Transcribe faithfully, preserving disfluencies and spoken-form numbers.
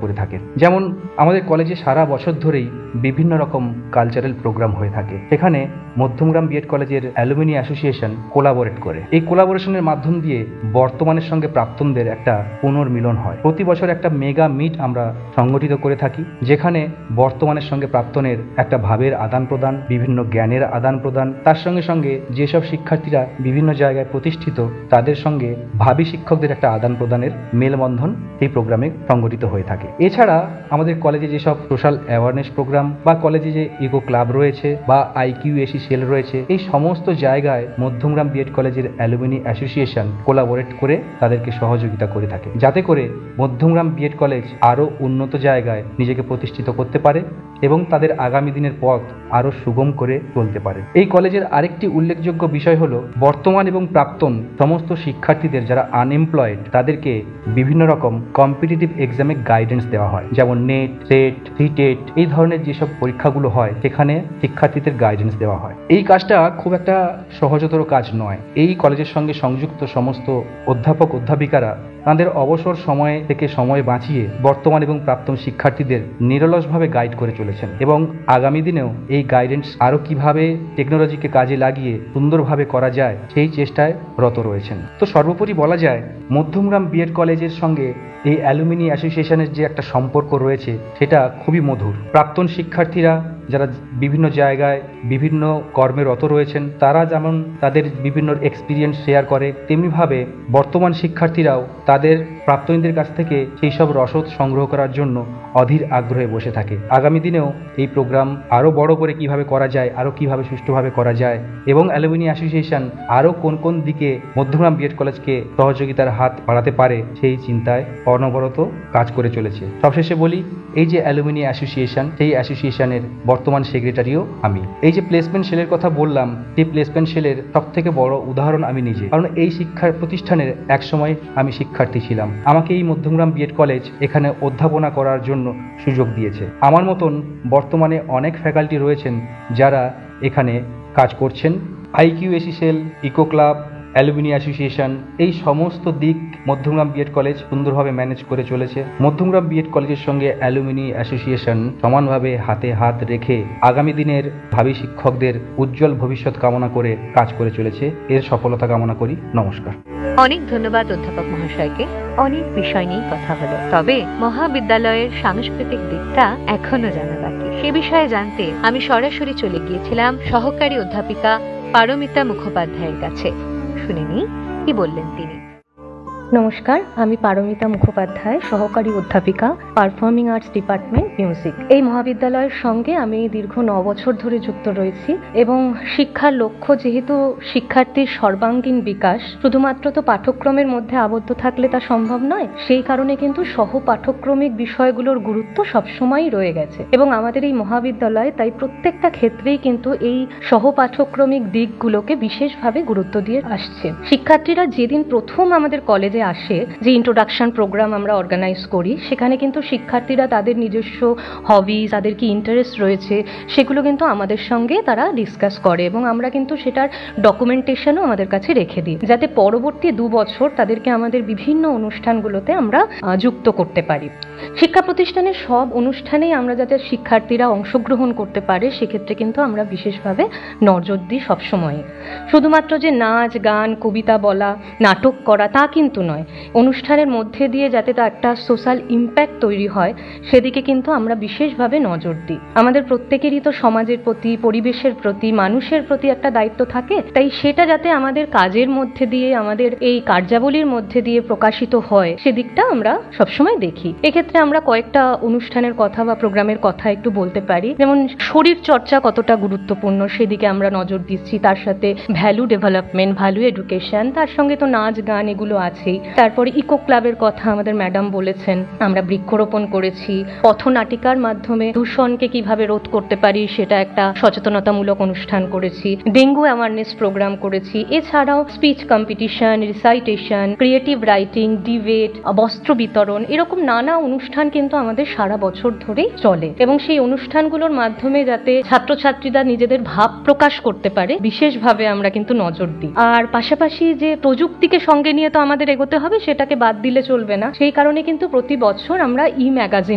করে থাকেন। যেমন আমাদের কলেজে সারা বছর ধরেই বিভিন্ন রকম কালচারাল প্রোগ্রাম হয়ে থাকে। সেখানে মধ্যমগ্রাম বিএড কলেজের অ্যালুমিনি অ্যাসোসিয়েশন কোলাবোরেট করে। এই কোলাবোরেশনের মাধ্যম দিয়ে বর্তমানের সঙ্গে প্রাক্তনদের একটা পুনর্মিলন হয়। প্রতি বছর একটা মেগা মিট আমরা সংগঠিত করে থাকি, যেখানে বর্তমানের সঙ্গে প্রাক্তনের একটা ভাবের আদান প্রদান, বিভিন্ন জ্ঞানের আদান প্রদান, তার সঙ্গে সঙ্গে যেসব শিক্ষার্থীরা বিভিন্ন জায়গায় প্রতিষ্ঠিত তাদের সঙ্গে ভাবী শিক্ষকদের একটা আদান প্রদানের মেলবন্ধন এই প্রোগ্রামে সংগঠিত হয়ে থাকে। এছাড়া আমাদের কলেজে যেসব সোশ্যাল অ্যাওয়ারনেস প্রোগ্রাম বা কলেজে যে ইকো ক্লাব রয়েছে বা আইকিউএসি সেল রয়েছে, এই সমস্ত জায়গায় মধ্যমগ্রাম বিএড কলেজের অ্যালুমিনি অ্যাসোসিয়েশন কোলাবোরেট করে তাদেরকে সহযোগিতা করে থাকে, যাতে করে মধ্যমগ্রাম বিএড কলেজ আরও উন্নত জায়গায় নিজেকে প্রতিষ্ঠিত করতে পারে এবং তাদের আগামী দিনের পথ আরও সুগম করে চলতে পারে। এই কলেজের আরেকটি উল্লেখযোগ্য বিষয় হলো বর্তমান এবং প্রাক্তন সমস্ত শিক্ষার্থীদের যারা আনএমপ্লয়েড তাদেরকে বিভিন্ন রকম কম্পিটিটিভ এক্সামে গাইডেন্স দেওয়া হয়, যেমন নেট, সেট, সিটেট এই ধরনের যেসব পরীক্ষাগুলো হয় সেখানে শিক্ষার্থীদের গাইডেন্স দেওয়া হয়। এই কাজটা খুব একটা সহজতর কাজ নয়। এই কলেজের সঙ্গে সংযুক্ত সমস্ত অধ্যাপক অধ্যাপিকারা তাদের অবসর সময় থেকে সময় বাঁচিয়ে বর্তমান এবং প্রাক্তন শিক্ষার্থীদের নিরলসভাবে গাইড করে চলেছেন এবং আগামী দিনেও এই গাইডেন্স আরও কিভাবে টেকনোলজিকে কাজে লাগিয়ে সুন্দরভাবে করা যায় সেই চেষ্টায় রত রয়েছেন। তো সর্বোপরি বলা যায় মধ্যমগ্রাম বিএড কলেজের সঙ্গে এই অ্যালুমিনি অ্যাসোসিয়েশনের যে একটা সম্পর্ক রয়েছে সেটা খুবই মধুর। প্রাক্তন শিক্ষার্থীরা যারা বিভিন্ন জায়গায় বিভিন্ন কর্মে রত রয়েছেন তারা যেমন তাদের বিভিন্ন এক্সপিরিয়েন্স শেয়ার করে, তেমনিভাবে বর্তমান শিক্ষার্থীরাও তাদের প্রাক্তনীদের কাছ থেকে সেই সব রসদ সংগ্রহ করার জন্য অধীর আগ্রহে বসে থাকে। আগামী দিনেও এই প্রোগ্রাম আরও বড় করে কিভাবে করা যায়, আরও কিভাবে সুষ্ঠুভাবে করা যায় এবং অ্যালুমিনি অ্যাসোসিয়েশন আরও কোন কোন দিকে মধ্যমগ্রাম বিএড কলেজকে সহযোগিতার হাত বাড়াতে পারে সেই চিন্তায় অনবরত কাজ করে চলেছে। সবশেষে বলি, এই যে অ্যালুমিনি অ্যাসোসিয়েশন, সেই অ্যাসোসিয়েশনের বর্তমান সেক্রেটারিও আমি। এই যে প্লেসমেন্ট সেলের কথা বললাম, সেই প্লেসমেন্ট সেলের সব থেকে বড় উদাহরণ আমি নিজে, কারণ এই শিক্ষা প্রতিষ্ঠানের এক সময় আমি শিক্ষার্থী ছিলাম। আমাকে এই মধ্যমগ্রাম বিএড কলেজ এখানে অধ্যাপনা করার জন্য সুযোগ দিয়েছে। আমার মতন বর্তমানে অনেক ফ্যাকাল্টি রয়েছেন যারা এখানে কাজ করছেন। IQAC sell, eco club, alumni association এই সমস্ত দিক মধ্যমগ্রাম বিএড কলেজ সুন্দরভাবে ম্যানেজ করে চলেছে। মধ্যমগ্রাম বিএড কলেজের সঙ্গে অ্যালুমিনি অ্যাসোসিয়েশন সমানভাবে হাতে হাত রেখে আগামী দিনের ভাবী শিক্ষকদের উজ্জ্বল ভবিষ্যৎ কামনা করে কাজ করে চলেছে। এর সফলতা কামনা করি। নমস্কার। অনেক ধন্যবাদ অধ্যাপক মহাশয়কে। অনেক বিষয় নিয়ে কথা হলো, তবে মহাবিদ্যালয়ের সাংস্কৃতিক দিকটা এখনো জানা বাকি। সে বিষয়ে জানতে আমি সরাসরি চলে গিয়েছিলাম সহকারী অধ্যাপিকা পারমিতা মুখোপাধ্যায়ের কাছে। শুনে নিই কি বললেন তিনি। নমস্কার, আমি পারমিতা মুখোপাধ্যায়, সহকারী অধ্যাপিকা, পারফর্মিং আর্টস ডিপার্টমেন্ট, মিউজিক। এই মহাবিদ্যালয়ের সঙ্গে আমি দীর্ঘ ন বছর ধরে যুক্ত রয়েছি এবং শিক্ষার লক্ষ্য যেহেতু শিক্ষার্থীর সর্বাঙ্গীন বিকাশ, শুধুমাত্র তো পাঠ্যক্রমের মধ্যে আবদ্ধ থাকলে তা সম্ভব নয়। সেই কারণে কিন্তু সহ পাঠ্যক্রমিক বিষয়গুলোর গুরুত্ব সবসময়ই রয়ে গেছে এবং আমাদের এই মহাবিদ্যালয় তাই প্রত্যেকটা ক্ষেত্রেই কিন্তু এই সহ পাঠ্যক্রমিক দিকগুলোকে বিশেষভাবে গুরুত্ব দিয়ে আসছে। শিক্ষার্থীরা যেদিন প্রথম আমাদের কলেজে আসে, যে ইন্ট্রোডাকশন প্রোগ্রাম আমরা অর্গানাইজ করি, সেখানে কিন্তু শিক্ষার্থীরা তাদের নিজস্ব হবি, তাদের কি ইন্টারেস্ট রয়েছে সেগুলো কিন্তু আমাদের সঙ্গে তারা ডিসকাস করে এবং আমরা কিন্তু সেটার ডকুমেন্টেশনও আমাদের কাছে রেখে দিই, যাতে পরবর্তী দু বছর তাদেরকে আমাদের বিভিন্ন অনুষ্ঠানগুলোতে আমরা যুক্ত করতে পারি। শিক্ষা প্রতিষ্ঠানের সব অনুষ্ঠানেই আমরা যাতে শিক্ষার্থীরা অংশগ্রহণ করতে পারে সেক্ষেত্রে কিন্তু আমরা বিশেষভাবে নজর দিই সবসময়। শুধুমাত্র যে নাচ, গান, কবিতা বলা, নাটক করা তা কিন্তু নয়, অনুষ্ঠানের মধ্যে দিয়ে যাতে তা একটা সোশ্যাল ইম্প্যাক্ট তৈরি হয় সেদিকে কিন্তু আমরা বিশেষভাবে নজর দিই। আমাদের প্রত্যেকেরই তো সমাজের প্রতি, পরিবেশের প্রতি, মানুষের প্রতি একটা দায়িত্ব থাকে, তাই সেটা যাতে আমাদের কাজের মধ্যে দিয়ে, আমাদের এই কার্যাবলীর মধ্যে দিয়ে প্রকাশিত হয় সেদিকটা আমরা সবসময় দেখি। এক্ষেত্রে আমরা কয়েকটা অনুষ্ঠানের কথা বা প্রোগ্রামের কথা একটু বলতে পারি। যেমন শরীর চর্চা কতটা গুরুত্বপূর্ণ সেদিকে আমরা নজর দিচ্ছি, তার সাথে ভ্যালু ডেভেলপমেন্ট, ভ্যালু এডুকেশন, তার সঙ্গে তো নাচ গান এগুলো আছেই। তারপরে ইকো ক্লাবের কথা আমাদের ম্যাডাম বলেছেন, আমরা বৃক্ষরোপণ করেছি, পথনাটিকার মাধ্যমে দূষণকে কিভাবে রোধ করতে পারি সেটা একটা সচেতনতামূলক অনুষ্ঠান করেছি, ডেঙ্গু অ্যাওয়ারনেস প্রোগ্রাম করেছি। এছাড়াও speech competition, recitation, creative writing, debate, বস্ত্র বিতরণ, এরকম নানা অনুষ্ঠান কিন্তু আমাদের সারা বছর ধরেই চলে এবং সেই অনুষ্ঠানগুলোর মাধ্যমে যাতে ছাত্রছাত্রীরা নিজেদের ভাব প্রকাশ করতে পারে বিশেষভাবে আমরা কিন্তু নজর দিই। আর পাশাপাশি যে প্রযুক্তিকে সঙ্গে নিয়ে তো আমাদের এগোতে হবে, সেটাকে বাদ দিলে চলবে না। সেই কারণে কিন্তু প্রতি বছর আমরা ই ম্যাগাজিন